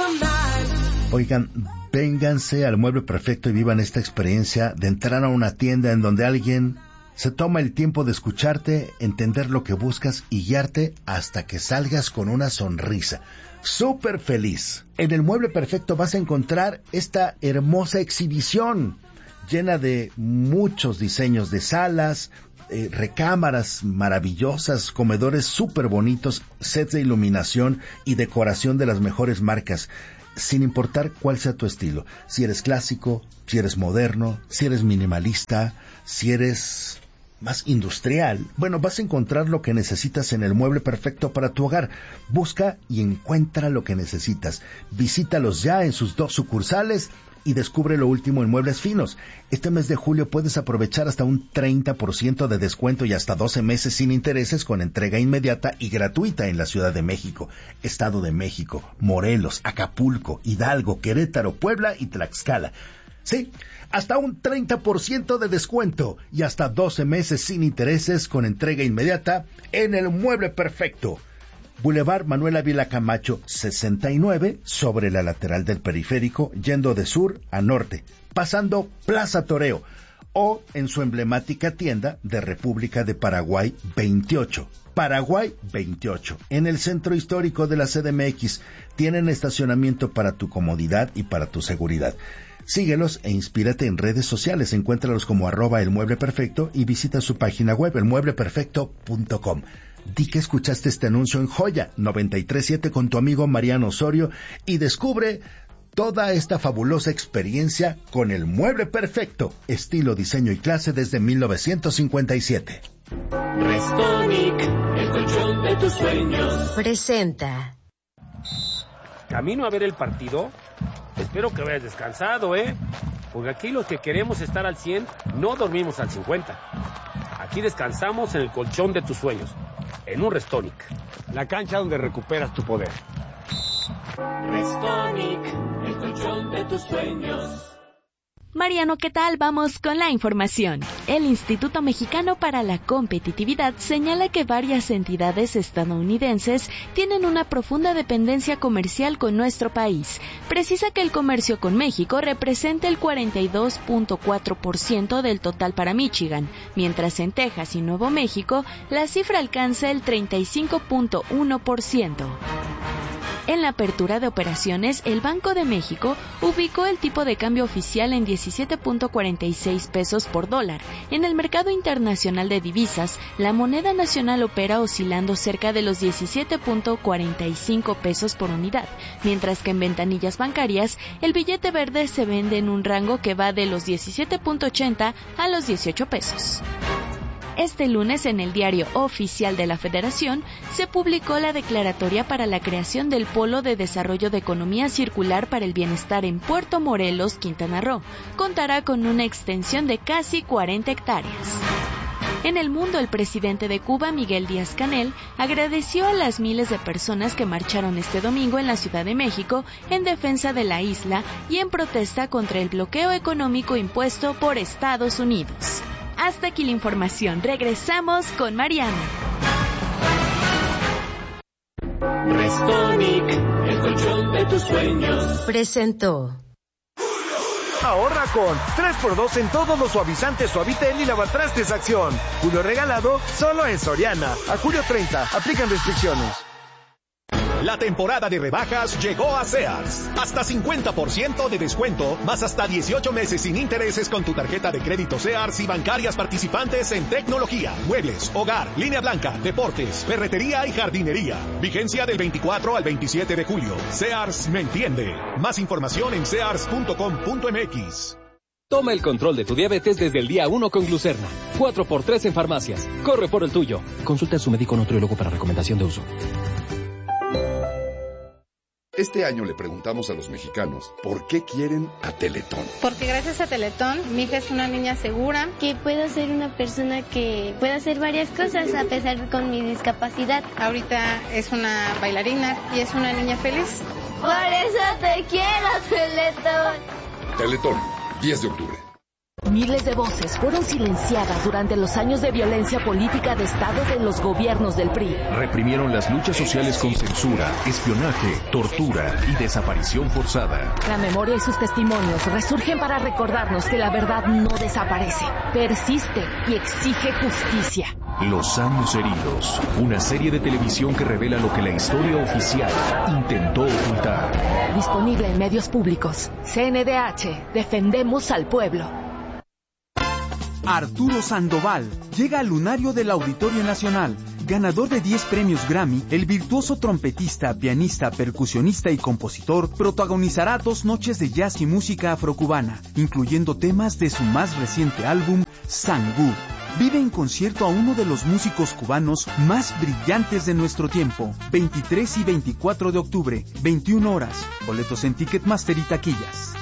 Oigan, vénganse al Mueble Perfecto y vivan esta experiencia de entrar a una tienda en donde alguien se toma el tiempo de escucharte, entender lo que buscas y guiarte hasta que salgas con una sonrisa. ¡Súper feliz! En el Mueble Perfecto vas a encontrar esta hermosa exhibición llena de muchos diseños de salas, recámaras maravillosas, comedores súper bonitos, sets de iluminación y decoración de las mejores marcas, sin importar cuál sea tu estilo. Si eres clásico, si eres moderno, si eres minimalista, si eres más industrial, bueno, vas a encontrar lo que necesitas en el Mueble Perfecto para tu hogar. Busca y encuentra lo que necesitas. Visítalos ya en sus 2 sucursales y descubre lo último en muebles finos. Este mes de julio puedes aprovechar hasta un 30% de descuento y hasta 12 meses sin intereses con entrega inmediata y gratuita en la Ciudad de México, Estado de México, Morelos, Acapulco, Hidalgo, Querétaro, Puebla y Tlaxcala. Sí, hasta un 30% de descuento y hasta 12 meses sin intereses con entrega inmediata en el Mueble Perfecto. Boulevard Manuel Ávila Camacho, 69, sobre la lateral del periférico, yendo de sur a norte, pasando Plaza Toreo, o en su emblemática tienda de República de Paraguay 28. Paraguay 28, en el centro histórico de la CDMX. Tienen estacionamiento para tu comodidad y para tu seguridad. Síguelos e inspírate en redes sociales. Encuéntralos como @elmuebleperfecto y visita su página web, elmuebleperfecto.com. Di que escuchaste este anuncio en Joya 93.7 con tu amigo Mariano Osorio y descubre toda esta fabulosa experiencia con el Mueble Perfecto, estilo, diseño y clase desde 1957. Restonic, el colchón de tus sueños. Presenta. ¿Camino a ver el partido? Espero que hayas descansado, porque aquí los que queremos estar al 100 no dormimos al 50. Aquí descansamos en el colchón de tus sueños, en un Restonic, la cancha donde recuperas tu poder. Restonic, el colchón de tus sueños. Mariano, ¿qué tal? Vamos con la información. El Instituto Mexicano para la Competitividad señala que varias entidades estadounidenses tienen una profunda dependencia comercial con nuestro país. Precisa que el comercio con México representa el 42.4% del total para Michigan, mientras en Texas y Nuevo México la cifra alcanza el 35.1%. En la apertura de operaciones, el Banco de México ubicó el tipo de cambio oficial en 17.46 pesos por dólar. En el mercado internacional de divisas, la moneda nacional opera oscilando cerca de los 17.45 pesos por unidad, mientras que en ventanillas bancarias, el billete verde se vende en un rango que va de los 17.80 a los 18 pesos. Este lunes, en el Diario Oficial de la Federación, se publicó la declaratoria para la creación del Polo de Desarrollo de Economía Circular para el Bienestar en Puerto Morelos, Quintana Roo. Contará con una extensión de casi 40 hectáreas. En el mundo, el presidente de Cuba, Miguel Díaz-Canel, agradeció a las miles de personas que marcharon este domingo en la Ciudad de México en defensa de la isla y en protesta contra el bloqueo económico impuesto por Estados Unidos. Hasta aquí la información. Regresamos con Mariano. Restonic, el colchón de tus sueños. Presentó. Ahorra con 3x2 en todos los suavizantes Suavitel y lavatrastes Acción. Julio regalado solo en Soriana. A julio 30. Aplican restricciones. La temporada de rebajas llegó a Sears. Hasta 50% de descuento, más hasta 18 meses sin intereses con tu tarjeta de crédito Sears y bancarias participantes en tecnología, muebles, hogar, línea blanca, deportes, ferretería y jardinería. Vigencia del 24 al 27 de julio. Sears me entiende. Más información en sears.com.mx. Toma el control de tu diabetes desde el día 1 con Glucerna. 4x3 en farmacias. Corre por el tuyo. Consulta a su médico nutriólogo para recomendación de uso. Este año le preguntamos a los mexicanos por qué quieren a Teletón. Porque gracias a Teletón, mi hija es una niña segura. Que puedo ser una persona que pueda hacer varias cosas a pesar de con mi discapacidad. Ahorita es una bailarina y es una niña feliz. Por eso te quiero, Teletón. Teletón, 10 de octubre. Miles de voces fueron silenciadas durante los años de violencia política de Estado de los gobiernos del PRI. Reprimieron las luchas sociales con censura, espionaje, tortura y desaparición forzada. La memoria y sus testimonios resurgen para recordarnos que la verdad no desaparece, persiste y exige justicia. Los años heridos, una serie de televisión que revela lo que la historia oficial intentó ocultar. Disponible en medios públicos. CNDH, defendemos al pueblo. Arturo Sandoval llega al lunario del Auditorio Nacional. Ganador de 10 premios Grammy, el virtuoso trompetista, pianista, percusionista y compositor protagonizará 2 noches de jazz y música afrocubana, incluyendo temas de su más reciente álbum, Sangú. Vive en concierto a uno de los músicos cubanos más brillantes de nuestro tiempo. 23 y 24 de octubre, 21 horas. Boletos en Ticketmaster y taquillas.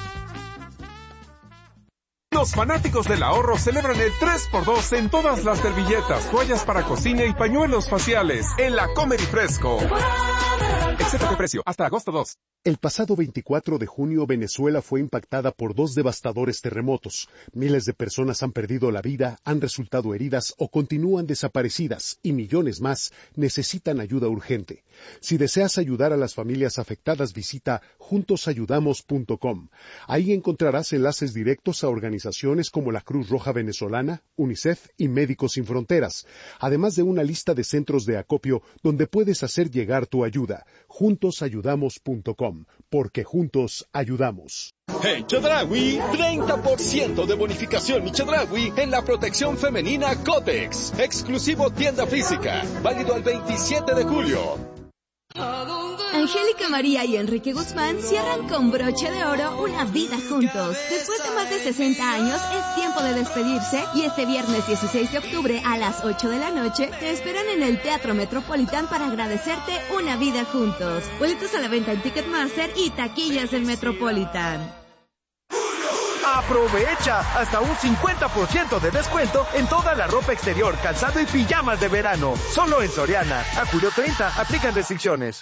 Los fanáticos del ahorro celebran el 3x2 en todas las servilletas, toallas para cocina y pañuelos faciales en la Comer y Fresco. Excepto de precio, hasta agosto 2. El pasado 24 de junio, Venezuela fue impactada por 2 devastadores terremotos. Miles de personas han perdido la vida, han resultado heridas o continúan desaparecidas, y millones más necesitan ayuda urgente. Si deseas ayudar a las familias afectadas, visita juntosayudamos.com. Ahí encontrarás enlaces directos a organizaciones como la Cruz Roja Venezolana, UNICEF y Médicos Sin Fronteras, además de una lista de centros de acopio donde puedes hacer llegar tu ayuda. juntosayudamos.com. Porque juntos ayudamos. En Chedraui, 30% de bonificación mi Chedraui en la protección femenina Cotex. Exclusivo tienda física. Válido al 27 de julio. Angélica María y Enrique Guzmán cierran con broche de oro una vida juntos. Después de más de 60 años, es tiempo de despedirse y este viernes 16 de octubre a las 8 de la noche te esperan en el Teatro Metropolitan para agradecerte una vida juntos. Boletos a la venta en Ticketmaster y taquillas del Metropolitan. Aprovecha hasta un 50% de descuento en toda la ropa exterior, calzado y pijamas de verano. Solo en Soriana. A julio 30, aplican restricciones.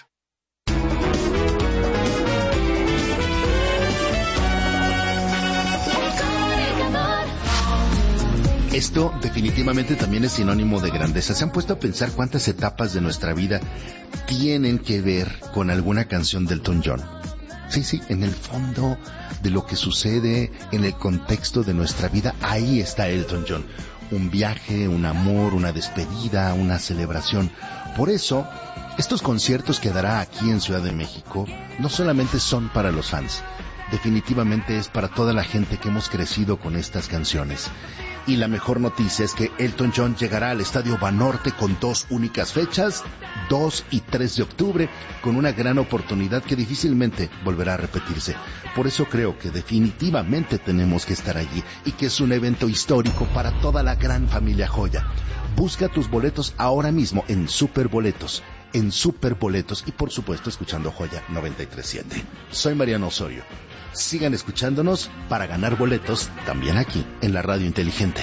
Esto definitivamente también es sinónimo de grandeza. ¿Se han puesto a pensar cuántas etapas de nuestra vida tienen que ver con alguna canción de Elton John? Sí, en el fondo de lo que sucede, en el contexto de nuestra vida, ahí está Elton John. Un viaje, un amor, una despedida, una celebración. Por eso, estos conciertos que dará aquí en Ciudad de México no solamente son para los fans, definitivamente es para toda la gente que hemos crecido con estas canciones. Y la mejor noticia es que Elton John llegará al Estadio Banorte con 2 únicas fechas, 2 y 3 de octubre, con una gran oportunidad que difícilmente volverá a repetirse. Por eso creo que definitivamente tenemos que estar allí y que es un evento histórico para toda la gran familia Joya. Busca tus boletos ahora mismo en Superboletos y por supuesto escuchando Joya 93.7. Soy Mariano Osorio. Sigan escuchándonos para ganar boletos también aquí en la Radio Inteligente.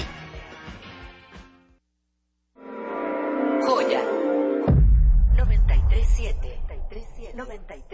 Joya 93.7.